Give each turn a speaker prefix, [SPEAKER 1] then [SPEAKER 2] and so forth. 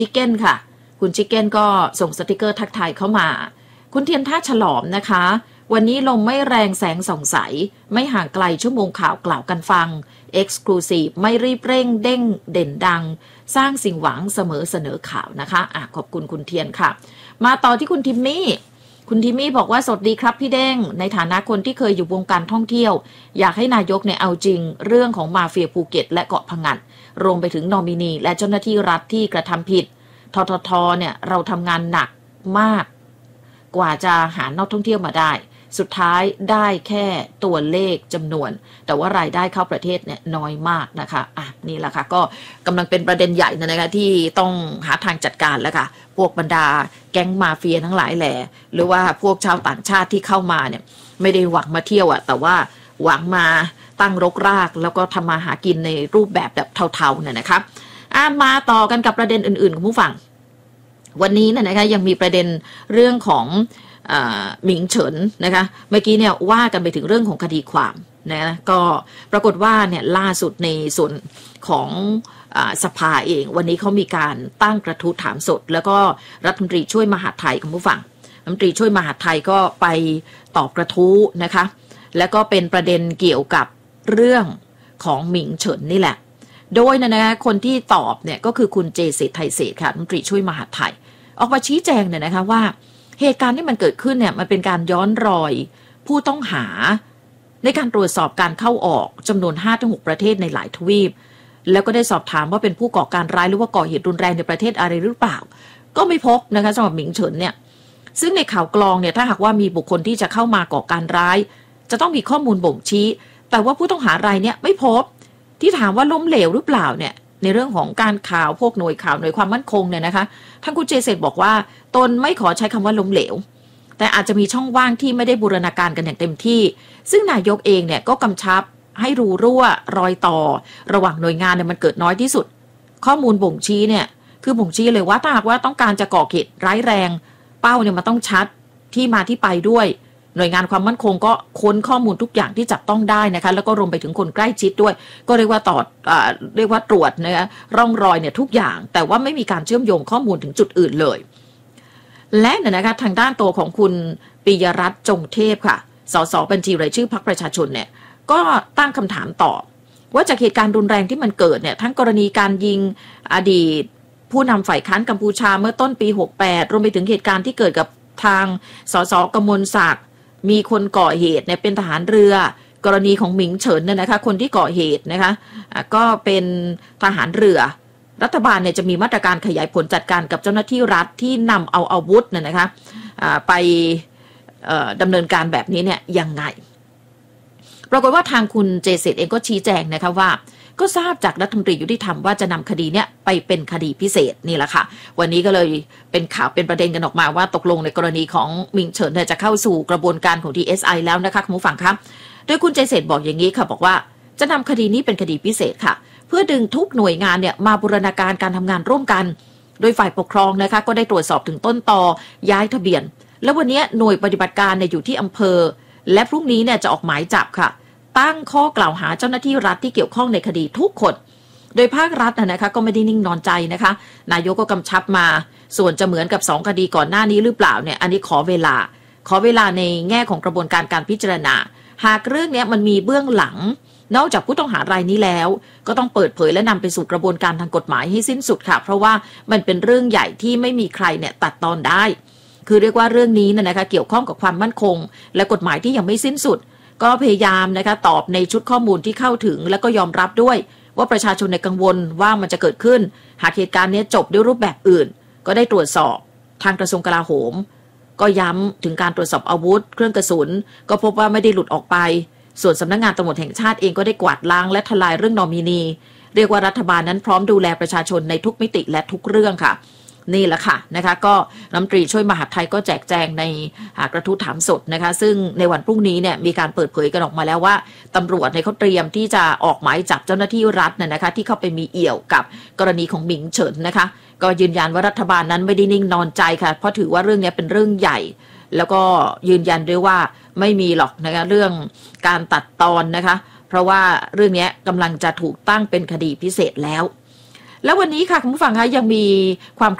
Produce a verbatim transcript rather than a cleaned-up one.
[SPEAKER 1] ชิคเก้นค่ะคุณชิคเก้นก็ส่งสติกเกอร์ทักทายเข้ามาคุณเทียนท่าฉลอมนะคะวันนี้ลมไม่แรงแสงส่องใสไม่ห่างไกลชั่วโมงข่าวกล่าวกันฟัง Exclusive ไม่รีบเร่งเด้งเด่นดังสร้างสิ่งหวังเสมอเสนอข่าวนะคะอ่ะขอบคุณคุณเทียนค่ะมาต่อที่คุณทิมมี่คุณทิมมี่บอกว่าสวัสดีครับพี่เด้งในฐานะคนที่เคยอยู่วงการท่องเที่ยวอยากให้นายกเนี่ยเอาจริงเรื่องของมาเฟียภูเก็ตและเกาะพะงันรวมไปถึงนอมินีและเจ้าหน้าที่รัฐที่กระทำผิดทททเนี่ยเราทำงานหนักมากกว่าจะหานักท่องเที่ยวมาได้สุดท้ายได้แค่ตัวเลขจำนวนแต่ว่ารายได้เข้าประเทศเนี่ยน้อยมากนะคะอ่ะนี่แหละค่ะก็กำลังเป็นประเด็นใหญ่นะคะที่ต้องหาทางจัดการแล้วค่ะพวกบรรดาแก๊งมาเฟียทั้งหลายแหล่หรือว่าพวกชาวต่างชาติที่เข้ามาเนี่ยไม่ได้หวังมาเที่ยวอะแต่ว่าหวังมาตั้งรกรากแล้วก็ทำมาหากินในรูปแบบแบบเทาๆเนี่ยนะคะอ่ะมาต่อกันกับประเด็นอื่นๆของผู้ฟังวันนี้เนี่ยนะคะยังมีประเด็นเรื่องของหมิงเฉินนะคะเมื่อกี้เนี่ยว่ากันไปถึงเรื่องของคดีความนะก็ปรากฏว่าเนี่ยล่าสุดในส่วนของสภาเองวันนี้เขามีการตั้งกระทู้ถามสดแล้วก็รัฐมนตรีช่วยมหาดไทยคุณผู้ฟังรัฐมนตรีช่วยมหาดไทยก็ไปตอบกระทู้นะคะแล้วก็เป็นประเด็นเกี่ยวกับเรื่องของหมิงเฉินนี่แหละโดยนะคะคนที่ตอบเนี่ยก็คือคุณเจเศรษฐ์ไทยเศรษฐ์ค่ะรัฐมนตรีช่วยมหาดไทยออกมาชี้แจงเนี่ยนะคะว่าเหตุการณ์ที่มันเกิดขึ้นเนี่ยมันเป็นการย้อนรอยผู้ต้องหาในการตรวจสอบการเข้าออกจำนวน ห้าถึงหก ประเทศในหลายทวีปแล้วก็ได้สอบถามว่าเป็นผู้ก่อการร้ายหรือว่าก่อเหตุรุนแรงในประเทศอะไรหรือเปล่าก็ไม่พบนะคะสำหรับหมิงเฉินเนี่ยซึ่งในข่าวกรองเนี่ยถ้าหากว่ามีบุคคลที่จะเข้ามาก่อการร้ายจะต้องมีข้อมูลบ่งชี้แต่ว่าผู้ต้องหารายเนี่ยไม่พบที่ถามว่าล้มเหลวหรือเปล่าเนี่ยในเรื่องของการข่าวพวกหน่วยข่าวหน่วยความมั่นคงเนี่ยนะคะท่านคุณเจเศรษฐ์บอกว่าตนไม่ขอใช้คำว่าล้มเหลวแต่อาจจะมีช่องว่างที่ไม่ได้บูรณาการกันอย่างเต็มที่ซึ่งนายกเองเนี่ยก็กำชับให้รูรั่วรอยต่อระหว่างหน่วยงานเนี่ยมันเกิดน้อยที่สุดข้อมูลบ่งชี้เนี่ยคือบ่งชี้เลยว่าถ้าหากว่าต้องการจะก่อเหตุร้ายแรงเป้าเนี่ยมันต้องชัดที่มาที่ไปด้วยหน่วยงานความมั่นคงก็ค้นข้อมูลทุกอย่างที่จับต้องได้นะคะแล้วก็รวมไปถึงคนใกล้ชิดด้วยก็เรียกว่าตอดอ่าเรียกว่าตรวจนะคะร่องรอยเนี่ยทุกอย่างแต่ว่าไม่มีการเชื่อมโยงข้อมูลถึงจุดอื่นเลยและเนี่ยนะคะทางด้านตัวของคุณปิยรัตน์จงเทพค่ะสสบัญชีรายชื่อพรรคประชาชนเนี่ยก็ตั้งคำถามตอบว่าจากเหตุการณ์รุนแรงที่มันเกิดเนี่ยทั้งกรณีการยิงอดีตผู้นำฝ่ายค้านกัมพูชาเมื่อต้นปีหกสิบแปดรวมไปถึงเหตุการณ์ที่เกิดกับทางสสกมลศักดิ์มีคนก่อเหตุเนี่ยเป็นทหารเรือกรณีของหมิงเฉินเนี่ยนะคะคนที่ก่อเหตุนะคะก็เป็นทหารเรือรัฐบาลเนี่ยจะมีมาตรการขยายผลจัดการกับเจ้าหน้าที่รัฐที่นำเอาอาวุธเนี่ยนะคะไปดำเนินการแบบนี้เนี่ยยังไงปรากฏว่าทางคุณเจเศรษฐ์เองก็ชี้แจงนะคะว่าก็ทราบจากรัฐมนตรียุติธรรมว่าจะนำคดีเนี้ยไปเป็นคดีพิเศษนี่แหละค่ะวันนี้ก็เลยเป็นข่าวเป็นประเด็นกันออกมาว่าตกลงในกรณีของหมิงเฉินเนี่ยจะเข้าสู่กระบวนการของ ดี เอส ไอ แล้วนะคะคุณผู้ฟังครับโดยคุณเจเศรษฐ์บอกอย่างนี้ค่ะบอกว่าจะนำคดีนี้เป็นคดีพิเศษค่ะเพื่อดึงทุกหน่วยงานเนี่ยมาบูรณาการการทำงานร่วมกันโดยฝ่ายปกครองนะคะก็ได้ตรวจสอบถึงต้นตอย้ายทะเบียนแล้ววันนี้หน่วยปฏิบัติการเนี่ยอยู่ที่อำเภอและพรุ่งนี้เนี่ยจะออกหมายจับค่ะตั้งข้อกล่าวหาเจ้าหน้าที่รัฐที่เกี่ยวข้องในคดีทุกคนโดยภาครัฐนะคะก็ไม่ได้นิ่งนอนใจนะคะนายกก็กำชับมาส่วนจะเหมือนกับสองคดีก่อนหน้านี้หรือเปล่าเนี่ยอันนี้ขอเวลาขอเวลาในแง่ของกระบวนการการพิจารณาหากเรื่องนี้มันมีเบื้องหลังนอกจากผู้ต้องหารายนี้แล้วก็ต้องเปิดเผยและนำไปสู่กระบวนการทางกฎหมายให้สิ้นสุดค่ะเพราะว่ามันเป็นเรื่องใหญ่ที่ไม่มีใครเนี่ยตัดตอนได้คือเรียกว่าเรื่องนี้นะคะเกี่ยวข้องกับความมั่นคงและกฎหมายที่ยังไม่สิ้นสุดก็พยายามนะคะตอบในชุดข้อมูลที่เข้าถึงแล้วก็ยอมรับด้วยว่าประชาชนในกังวลว่ามันจะเกิดขึ้นหากเหตุการณ์นี้จบด้วยรูปแบบอื่นก็ได้ตรวจสอบทางกระทรวงกลาโหมก็ย้ำถึงการตรวจสอบอาวุธเครื่องกระสุนก็พบว่าไม่ได้หลุดออกไปส่วนสำนักงานตำรวจแห่งชาติเองก็ได้กวาดล้างและทลายเรื่องนอมินีเรียกว่ารัฐบาลนั้นพร้อมดูแลประชาชนในทุกมิติและทุกเรื่องค่ะนี่แหละค่ะนะคะก็รัฐมนตรีช่วยมหาดไทยก็แจกแจงในกระทู้ถามสดนะคะซึ่งในวันพรุ่งนี้เนี่ยมีการเปิดเผยกันออกมาแล้วว่าตำรวจในเขาเตรียมที่จะออกหมายจับเจ้าหน้าที่รัฐน่ะนะคะที่เข้าไปมีเอี่ยวกับกรณีของหมิงเฉินนะคะก็ยืนยันว่ารัฐบาลนั้นไม่ได้นิ่งนอนใจค่ะเพราะถือว่าเรื่องนี้เป็นเรื่องใหญ่แล้วก็ยืนยันด้วยว่าไม่มีหรอกนะคะเรื่องการตัดตอนนะคะเพราะว่าเรื่องนี้กำลังจะถูกตั้งเป็นคดีพิเศษแล้วแล้ววันนี้ค่ะคุณผู้ฟังคะยังมีความ